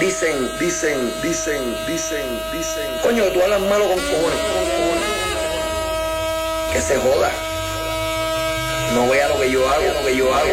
Coño, tú hablas malo con cojones. Que se joda. No vea lo que yo hago,